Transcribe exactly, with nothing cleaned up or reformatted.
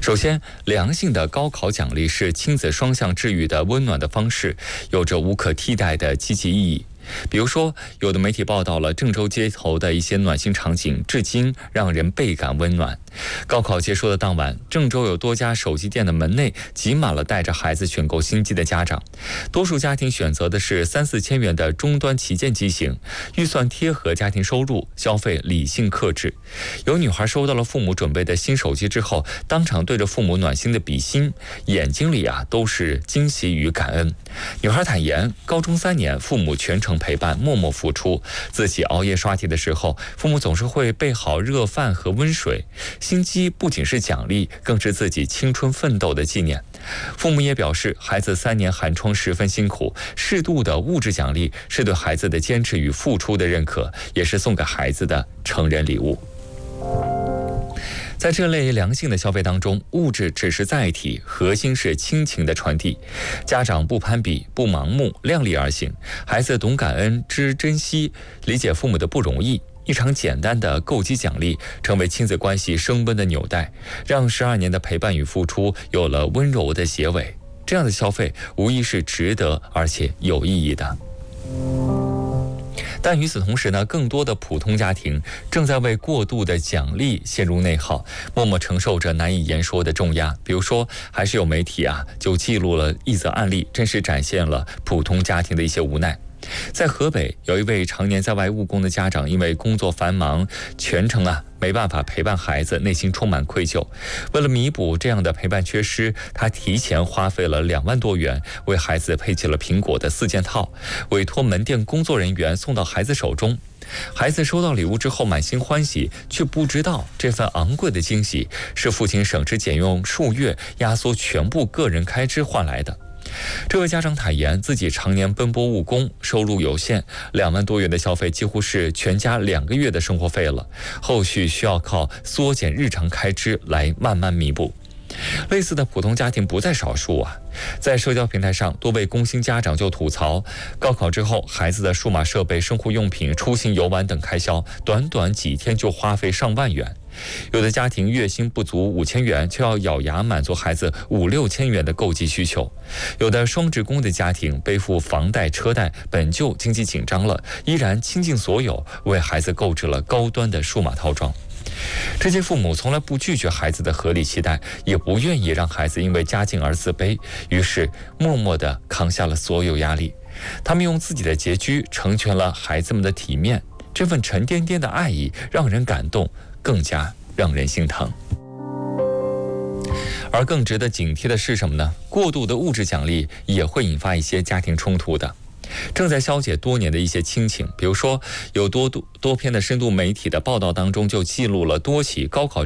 首先，良性的高考奖励是亲子双向治愈的温暖的方式，有着无可替代的积极意义。比如说，有的媒体报道了郑州街头的一些暖心场景，至今让人倍感温暖。高考结束的当晚，郑州有多家手机店的门内挤满了带着孩子选购新机的家长，多数家庭选择的是三四千元的终端旗舰机型，预算贴合家庭收入，消费理性克制。有女孩收到了父母准备的新手机之后，当场对着父母暖心的比心，眼睛里啊都是惊喜与感恩。女孩坦言，高中三年，父母全程陪伴，默默付出。自己熬夜刷题的时候，父母总是会备好热饭和温水。新机不仅是奖励，更是自己青春奋斗的纪念。父母也表示，孩子三年寒窗十分辛苦，适度的物质奖励是对孩子的坚持与付出的认可，也是送给孩子的成人礼物。在这类良性的消费当中，物质只是载体，核心是亲情的传递。家长不攀比，不盲目，量力而行，孩子懂感恩，知珍惜，理解父母的不容易。一场简单的购机奖励，成为亲子关系升温的纽带，让十二年的陪伴与付出有了温柔的结尾。这样的消费无疑是值得而且有意义的。但与此同时呢，更多的普通家庭正在为过度的奖励陷入内耗，默默承受着难以言说的重压。比如说，还是有媒体啊就记录了一则案例，真实展现了普通家庭的一些无奈。在河北，有一位常年在外务工的家长，因为工作繁忙，全程啊没办法陪伴孩子，内心充满愧疚。为了弥补这样的陪伴缺失，他提前花费了两万多元，为孩子配齐了苹果的四件套，委托门店工作人员送到孩子手中。孩子收到礼物之后满心欢喜，却不知道这份昂贵的惊喜是父亲省吃俭用数月，压缩全部个人开支换来的。这位家长坦言，自己常年奔波务工，收入有限，两万多元的消费几乎是全家两个月的生活费了，后续需要靠缩减日常开支来慢慢弥补。类似的普通家庭不在少数啊，在社交平台上，多位工薪家长就吐槽，高考之后，孩子的数码设备、生活用品、出行游玩等开销，短短几天就花费上万元。有的家庭月薪不足五千元，却要咬牙满足孩子五六千元的购机需求。有的双职工的家庭背负房贷车贷，本就经济紧张了，依然倾尽所有为孩子购置了高端的数码套装。这些父母从来不拒绝孩子的合理期待，也不愿意让孩子因为家境而自卑，于是默默地扛下了所有压力。他们用自己的拮据成全了孩子们的体面，这份沉甸甸的爱意让人感动，更加让人心疼。而更值得警惕的是什么呢？过度的物质奖励也会引发一些家庭冲突的。正在消解多年的一些亲情，比如说有多多篇的深度媒体的报道当中就记录了多起高考